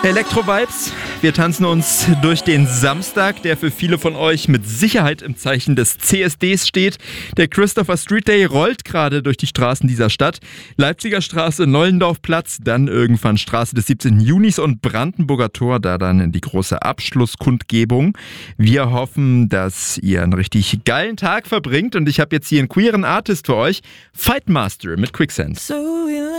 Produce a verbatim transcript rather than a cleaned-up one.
Elektro-Vibes. Wir tanzen uns durch den Samstag, der für viele von euch mit Sicherheit im Zeichen des C S Ds steht. Der Christopher Street Day rollt gerade durch die Straßen dieser Stadt. Leipziger Straße, Nollendorfplatz, dann irgendwann Straße des siebzehnten Junis und Brandenburger Tor, da dann die große Abschlusskundgebung. Wir hoffen, dass ihr einen richtig geilen Tag verbringt und ich habe jetzt hier einen queeren Artist für euch, Fightmaster mit Quicksand. So